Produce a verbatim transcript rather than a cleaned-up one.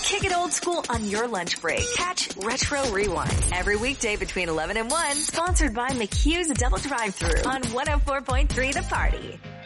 Kick it old school on your lunch break. Catch Retro Rewind every weekday between eleven and one. Sponsored by McHugh's Double Drive-Thru on one oh four point three The Party.